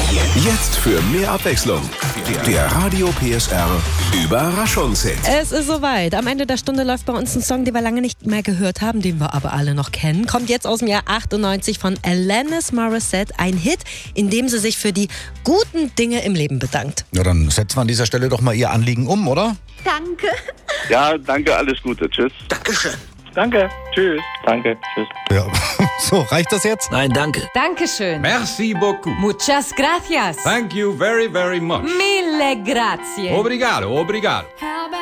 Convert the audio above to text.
Jetzt für mehr Abwechslung. Der Radio PSR Überraschungshit. Es ist soweit. Am Ende der Stunde läuft bei uns ein Song, den wir lange nicht mehr gehört haben, den wir aber alle noch kennen. Kommt jetzt aus dem Jahr 98 von Alanis Morissette. Ein Hit, in dem sie sich für die guten Dinge im Leben bedankt. Ja, dann setzen wir an dieser Stelle doch mal Ihr Anliegen um, oder? Danke. Ja, danke, alles Gute. Tschüss. Dankeschön. Danke. Tschüss. Danke. Tschüss. Ja, so, reicht das jetzt? Nein, danke. Dankeschön. Merci beaucoup. Muchas gracias. Thank you very, very much. Mille grazie. Obrigado, obrigado.